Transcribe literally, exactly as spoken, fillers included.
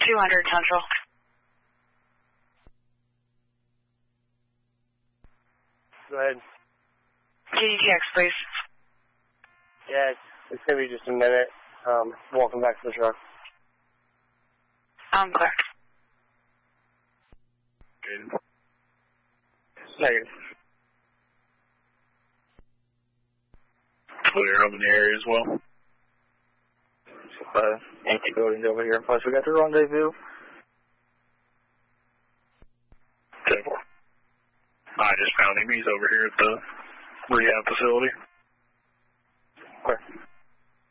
two hundred Central. Go ahead. G D T X, please. Yeah, it's, it's going to be just a minute. Um, walking back to the truck. I'm clear. Good. Negative. Clear up in the area as well. Uh, empty buildings over here. Plus, we got the rendezvous. ten four. I just found him. He's over here at the rehab facility.